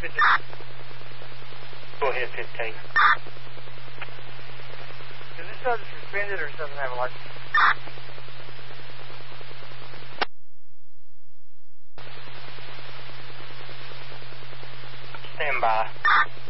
Go ahead, 15. Is this subject suspended or doesn't have a license? Stand by.